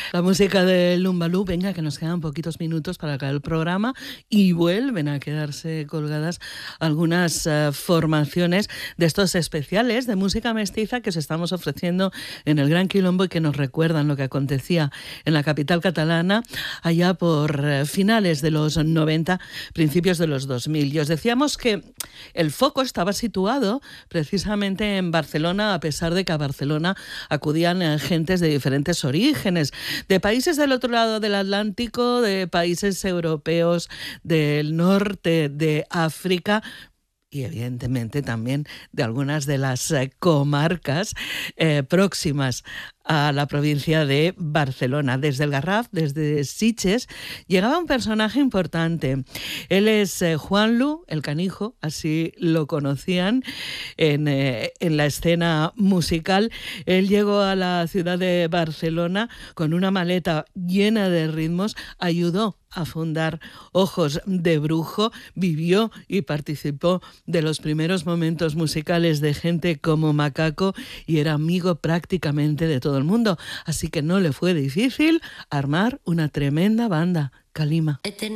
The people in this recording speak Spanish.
La música del Lumbalú, venga, que nos quedan poquitos minutos para acabar el programa y vuelven a quedarse colgadas algunas formaciones de estos especiales de música mestiza que os estamos ofreciendo en el Gran Quilombo y que nos recuerdan lo que acontecía en la capital catalana allá por finales de los 90, principios de los 2000. Y os decíamos que el foco estaba situado precisamente en Barcelona, a pesar de que a Barcelona acudían gentes de diferentes orígenes, de países del otro lado del Atlántico, de países europeos, del norte de África y evidentemente también de algunas de las comarcas próximas a la provincia de Barcelona. Desde el Garraf, desde Sitges, llegaba un personaje importante. Él es Juanlu, el Canijo, así lo conocían en la escena musical. Él llegó a la ciudad de Barcelona con una maleta llena de ritmos, ayudó a fundar Ojos de Brujo, vivió y participó de los primeros momentos musicales de gente como Macaco y era amigo prácticamente de todo el mundo, así que no le fue difícil armar una tremenda banda, Kalima.